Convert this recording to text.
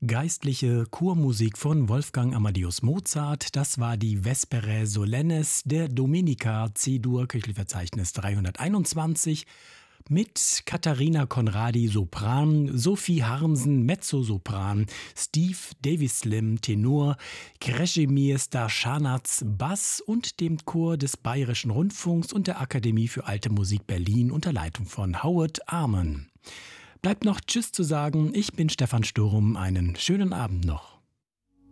Geistliche Chormusik von Wolfgang Amadeus Mozart, das war die Vespere Solennes der Dominica C-Dur, Kirchenverzeichnis 321, mit Katharina Conradi Sopran, Sophie Harmsen Mezzosopran, Steve Davis-Slim Tenor, Krešimir Starschanaz Bass und dem Chor des Bayerischen Rundfunks und der Akademie für Alte Musik Berlin unter Leitung von Howard Arman. Bleibt noch Tschüss zu sagen. Ich bin Stefan Sturm. Einen schönen Abend noch.